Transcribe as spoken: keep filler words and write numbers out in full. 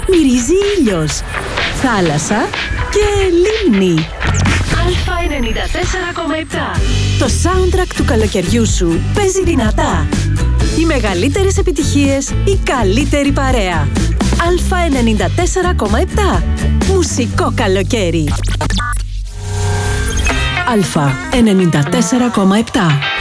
μυρίζει ήλιος, θάλασσα και λίμνη. Α ενενήντα τέσσερα κόμμα επτά. Το soundtrack του καλοκαιριού σου παίζει δυνατά. Οι μεγαλύτερες επιτυχίες, η καλύτερη παρέα. Α ενενήντα τέσσερα κόμμα επτά. Μουσικό καλοκαίρι. Α ενενήντα τέσσερα κόμμα επτά.